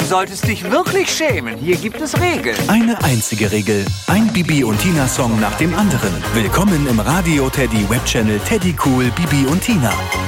Du solltest dich wirklich schämen. Hier gibt es Regeln. Eine einzige Regel. Ein Bibi und Tina-Song nach dem anderen. Willkommen im Radio Teddy Webchannel Teddy Cool Bibi und Tina.